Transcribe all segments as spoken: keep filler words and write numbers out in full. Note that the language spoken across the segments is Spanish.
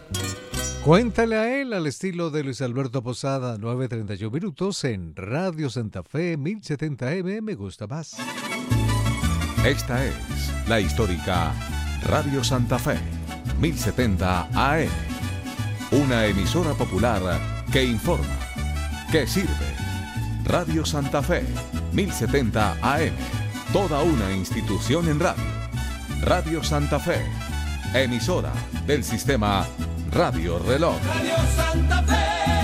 Cuéntale a él al estilo de Luis Alberto Posada, nueve treinta y uno minutos en Radio Santa Fe mil setenta M, me gusta más. Esta es la histórica Radio Santa Fe mil setenta A M, una emisora popular que informa, que sirve. Radio Santa Fe mil setenta A M, toda una institución en radio. Radio Santa Fe, emisora del sistema Radio Reloj. Radio Santa Fe,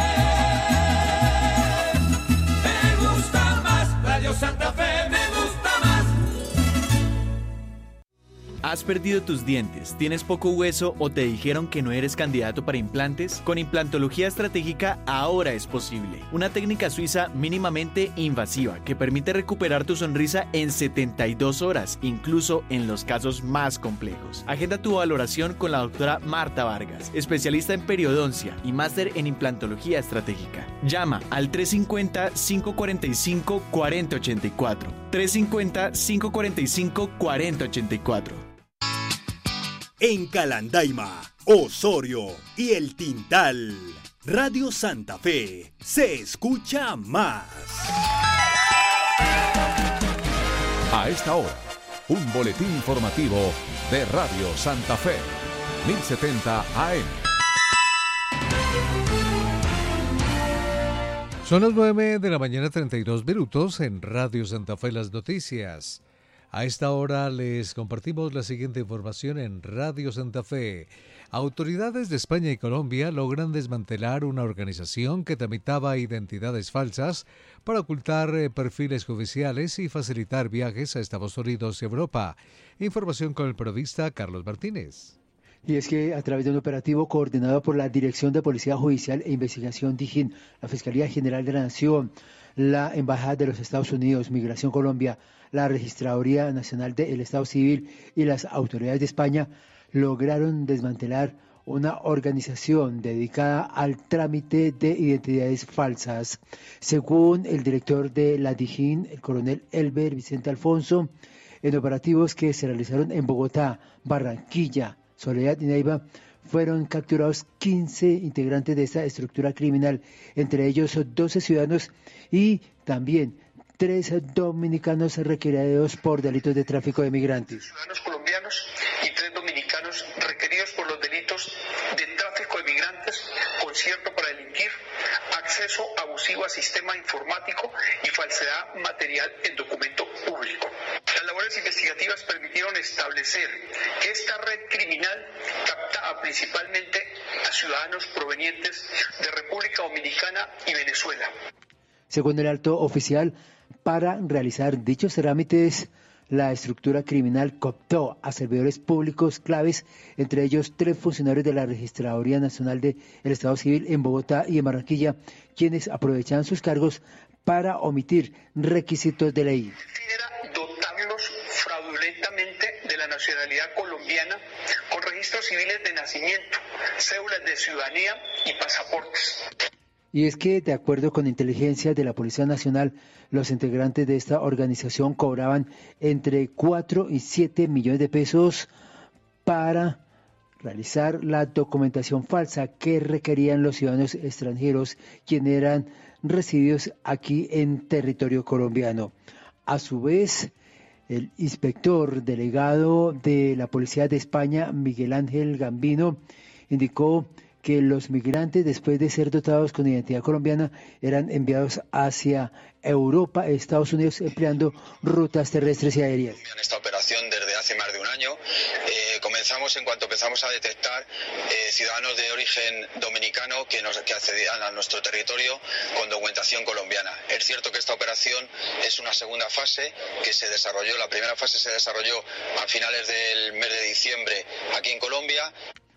me gusta más. Radio Santa Fe, me gusta más. ¿Has perdido tus dientes? ¿Tienes poco hueso o te dijeron que no eres candidato para implantes? Con implantología estratégica ahora es posible. Una técnica suiza mínimamente invasiva que permite recuperar tu sonrisa en setenta y dos horas, incluso en los casos más complejos. Agenda tu valoración con la doctora Marta Vargas, especialista en periodoncia y máster en implantología estratégica. Llama al tres cinco cero, cinco cuatro cinco, cuatro cero ocho cuatro. tres cinco cero, cinco cuatro cinco, cuatro cero ocho cuatro. En Calandaima, Osorio y El Tintal, Radio Santa Fe se escucha más. A esta hora, un boletín informativo de Radio Santa Fe mil setenta A M. Son las nueve de la mañana, treinta y dos minutos en Radio Santa Fe, las noticias. A esta hora les compartimos la siguiente información en Radio Santa Fe. Autoridades de España y Colombia logran desmantelar una organización que tramitaba identidades falsas para ocultar eh, perfiles judiciales y facilitar viajes a Estados Unidos y Europa. Información con el periodista Carlos Martínez. Y es que a través de un operativo coordinado por la Dirección de Policía Judicial e Investigación DIJÍN, la Fiscalía General de la Nación, la Embajada de los Estados Unidos, Migración Colombia, la Registraduría Nacional del Estado Civil y las autoridades de España lograron desmantelar una organización dedicada al trámite de identidades falsas. Según el director de la DIJÍN, el coronel Elber Vicente Alfonso, en operativos que se realizaron en Bogotá, Barranquilla, Soledad y Neiva, fueron capturados quince integrantes de esta estructura criminal, entre ellos doce ciudadanos y también tres dominicanos requeridos por delitos de tráfico de migrantes. Ciudadanos colombianos y tres dominicanos requeridos por los delitos de tráfico de migrantes, concierto para delinquir, acceso abusivo a sistema informático y falsedad material en documento público. Las labores investigativas permitieron establecer que esta red criminal captaba principalmente a ciudadanos provenientes de República Dominicana y Venezuela. Según el alto oficial, para realizar dichos trámites, la estructura criminal cooptó a servidores públicos claves, entre ellos tres funcionarios de la Registraduría Nacional del Estado Civil en Bogotá y en Barranquilla, quienes aprovechaban sus cargos para omitir requisitos de ley. Era dotarlos fraudulentamente de la nacionalidad colombiana con registros civiles de nacimiento, cédulas de ciudadanía y pasaportes. Y es que, de acuerdo con inteligencia de la Policía Nacional, los integrantes de esta organización cobraban entre cuatro y siete millones de pesos para realizar la documentación falsa que requerían los ciudadanos extranjeros, quienes eran resididos aquí en territorio colombiano. A su vez, el inspector delegado de la Policía de España, Miguel Ángel Gambino, indicó que los migrantes, después de ser dotados con identidad colombiana, eran enviados hacia Europa, Estados Unidos, empleando rutas terrestres y aéreas. En esta operación desde hace más de un año, eh, comenzamos en cuanto empezamos a detectar eh, ciudadanos de origen dominicano que, nos, que accedían a nuestro territorio con documentación colombiana. Es cierto que esta operación es una segunda fase que se desarrolló, la primera fase se desarrolló a finales del mes de diciembre aquí en Colombia.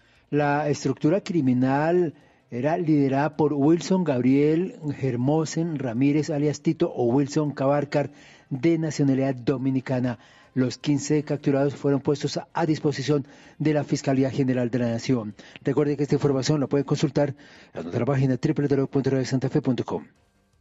La estructura criminal era liderada por Wilson Gabriel Hermosen Ramírez, alias Tito, o Wilson Cabarcar, de nacionalidad dominicana. Los quince capturados fueron puestos a disposición de la Fiscalía General de la Nación. Recuerde que esta información la pueden consultar en nuestra página doble u doble u doble u punto radio santa fe punto com.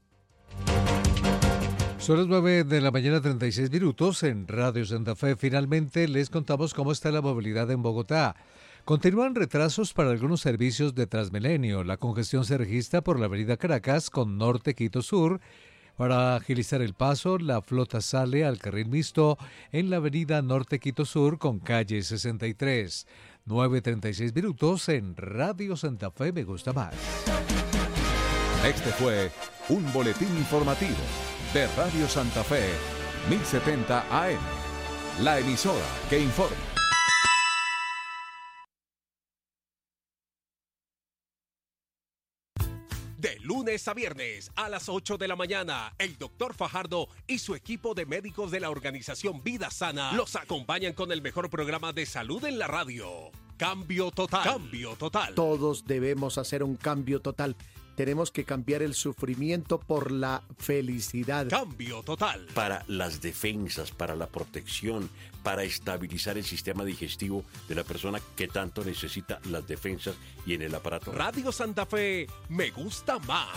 Son las nueve de la mañana, treinta y seis minutos en Radio Santa Fe. Finalmente les contamos cómo está la movilidad en Bogotá. Continúan retrasos para algunos servicios de Transmilenio. La congestión se registra por la avenida Caracas con Norte Quito Sur. Para agilizar el paso, la flota sale al carril mixto en la avenida Norte Quito Sur con calle sesenta y tres. nueve treinta y seis minutos en Radio Santa Fe Me Gusta Más. Este fue un boletín informativo de Radio Santa Fe mil setenta A M, la emisora que informa. De lunes a viernes a las ocho de la mañana, el doctor Fajardo y su equipo de médicos de la organización Vida Sana los acompañan con el mejor programa de salud en la radio. Cambio total. Cambio total. Todos debemos hacer un cambio total. Tenemos que cambiar el sufrimiento por la felicidad. Cambio total. Para las defensas, para la protección, para estabilizar el sistema digestivo de la persona que tanto necesita las defensas y en el aparato. Radio Santa Fe Me Gusta Más.